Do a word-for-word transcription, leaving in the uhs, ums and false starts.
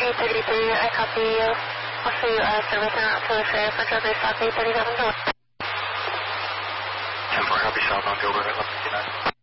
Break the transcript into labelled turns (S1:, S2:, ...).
S1: eight thirty-three, I copy you. I'll show you uh, service and route to the fair for Joker South eight thirty-seven to
S2: ten four, copy southbound Gilbert at eleven fifty-nine.